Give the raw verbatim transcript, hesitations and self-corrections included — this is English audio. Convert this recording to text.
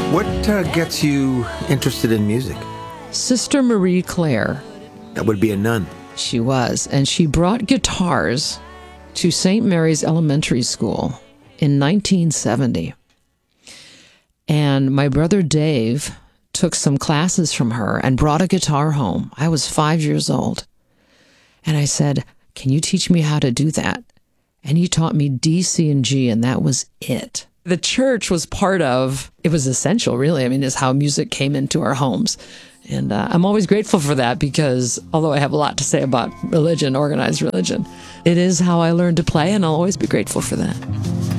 What uh, gets you interested in music? Sister Marie Claire. That would be a nun. She was, and she brought guitars to Saint Mary's Elementary School in nineteen seventy. And my brother Dave took some classes from her and brought a guitar home. I was five years old. And I said, "Can you teach me how to do that?" And he taught me D, C, and G, and that was it. The church was part of, it was essential, really. I mean, it's how music came into our homes. And uh, I'm always grateful for that because although I have a lot to say about religion, organized religion, it is how I learned to play, and I'll always be grateful for that.